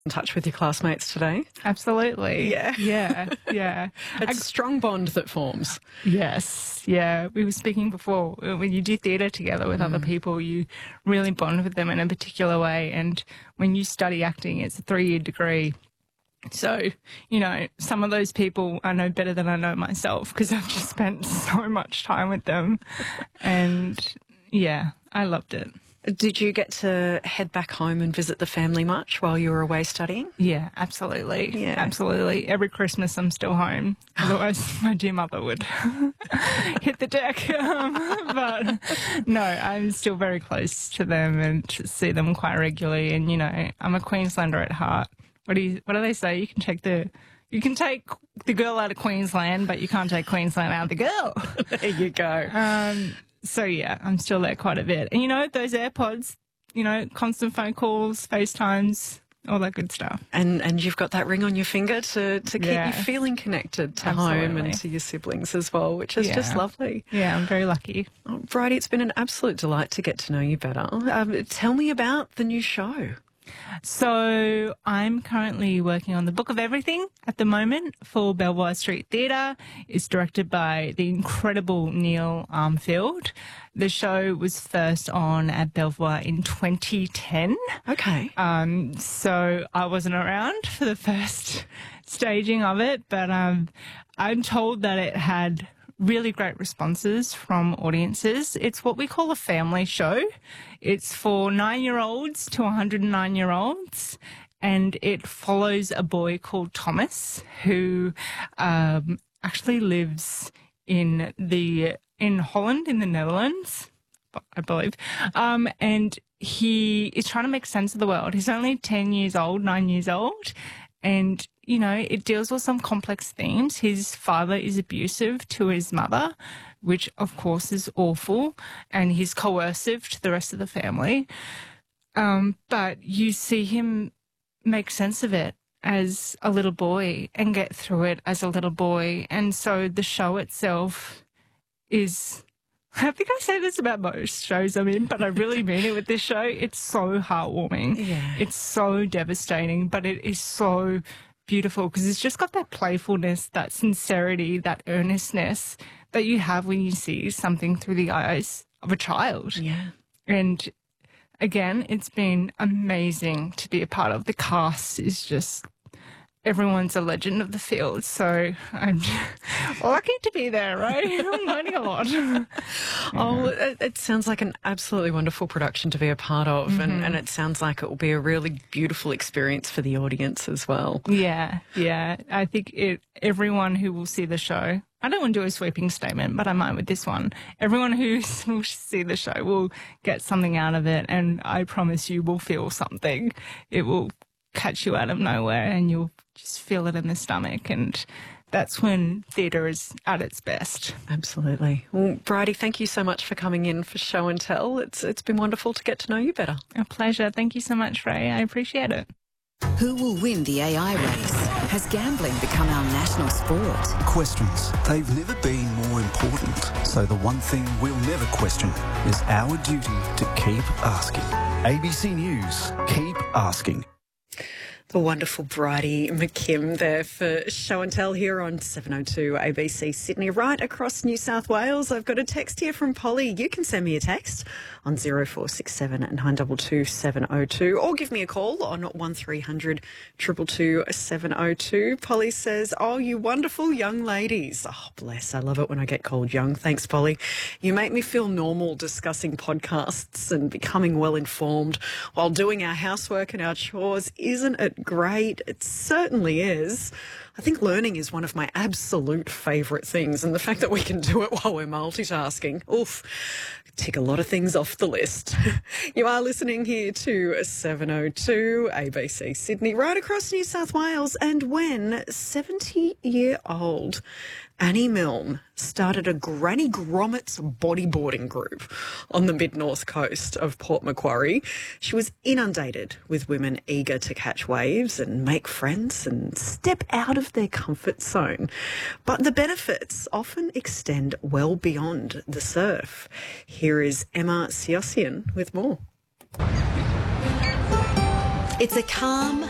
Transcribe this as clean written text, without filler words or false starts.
in touch with your classmates today. Absolutely. Yeah. Yeah. It's a strong bond that forms. Yes. Yeah. We were speaking before, when you do theatre together with other people, you really bond with them in a particular way. And when you study acting, it's a 3-year degree. So, some of those people I know better than I know myself because I've just spent so much time with them. And yeah, I loved it. Did you get to head back home and visit the family much while you were away studying? Yeah, absolutely. Yeah. Absolutely. Every Christmas I'm still home. Otherwise my dear mother would hit the deck. But no, I'm still very close to them and to see them quite regularly. And, I'm a Queenslander at heart. What do they say? You can take the girl out of Queensland, but you can't take Queensland out of the girl. There you go. So, yeah, I'm still there quite a bit. And, those AirPods, constant phone calls, FaceTimes, all that good stuff. And you've got that ring on your finger to keep you feeling connected to home and to your siblings as well, which is just lovely. Yeah, I'm very lucky. Oh, Bridie, it's been an absolute delight to get to know you better. Tell me about the new show. So I'm currently working on the Book of Everything at the moment for Belvoir Street Theatre. It's directed by the incredible Neil Armfield. The show was first on at Belvoir in 2010. Okay. So I wasn't around for the first staging of it, but I'm told that it had really great responses from audiences. It's what we call a family show. It's for 9-year-olds to 109-year-olds, and it follows a boy called Thomas who actually lives in Holland, in the Netherlands, I believe, and he is trying to make sense of the world. He's only 9 years old, and it deals with some complex themes. His father is abusive to his mother, which of course is awful, and he's coercive to the rest of the family. But you see him make sense of it as a little boy and get through it as a little boy. And so the show itself is, I think I say this about most shows I'm in, but I really mean it with this show. It's so heartwarming. Yeah. It's so devastating, but it is so beautiful because it's just got that playfulness, that sincerity, that earnestness that you have when you see something through the eyes of a child. Yeah. And again, it's been amazing to be a part of. The cast is just, everyone's a legend of the field, so I'm lucky to be there, right? I'm learning a lot. Oh, it sounds like an absolutely wonderful production to be a part of, and it sounds like it will be a really beautiful experience for the audience as well. Yeah. I think everyone who will see the show, I don't want to do a sweeping statement, but I might with this one. Everyone who will see the show will get something out of it, and I promise you will feel something. It will catch you out of nowhere and you'll just feel it in the stomach, and that's when theatre is at its best. Absolutely. Well, Bridie, thank you so much for coming in for Show and Tell. It's been wonderful to get to know you better. A pleasure. Thank you so much, Ray. I appreciate it. Who will win the AI race? Has gambling become our national sport? Questions. They've never been more important. So the one thing we'll never question is our duty to keep asking. ABC News. Keep asking. The wonderful Bridie McKim there for Show and Tell here on 702 ABC Sydney, right across New South Wales. I've got a text here from Polly. You can send me a text on 0467 922 702 or give me a call on 1300 222 702. Polly says, oh, you wonderful young ladies. Oh, bless. I love it when I get called young. Thanks, Polly. You make me feel normal discussing podcasts and becoming well informed while doing our housework and our chores. Isn't it great? It certainly is. I think learning is one of my absolute favourite things, and the fact that we can do it while we're multitasking, oof, tick a lot of things off the list. You are listening here to 702 ABC Sydney, right across New South Wales, and when 70-year-old Annie Milne started a Granny Gromit's bodyboarding group on the mid-north coast of Port Macquarie, she was inundated with women eager to catch waves and make friends and step out of their comfort zone. But the benefits often extend well beyond the surf. Here is Emma Siossian with more. It's a calm,